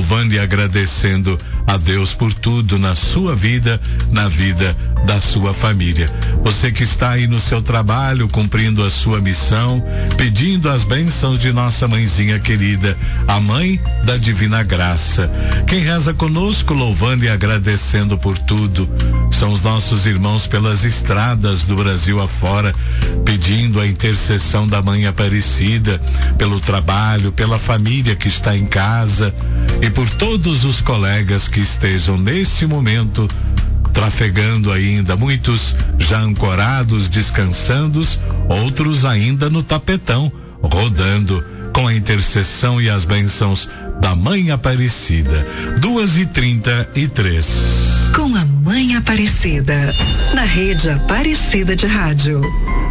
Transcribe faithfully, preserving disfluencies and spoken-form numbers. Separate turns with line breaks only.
louvando e agradecendo a Deus por tudo na sua vida, na vida da sua família. Você que está aí no seu trabalho, cumprindo a sua missão, pedindo as bênçãos de nossa mãezinha querida, a mãe da divina graça. Quem reza conosco, louvando e agradecendo por tudo, são os nossos irmãos pelas estradas do Brasil afora, pedindo a intercessão da Mãe Aparecida, pelo trabalho, pela família que está em casa e por todos os colegas que estejam nesse momento trafegando ainda, muitos já ancorados, descansando, outros ainda no tapetão, rodando com a intercessão e as bênçãos da Mãe Aparecida. Duas e trinta e três.
Com a Mãe Aparecida, na Rede Aparecida de Rádio.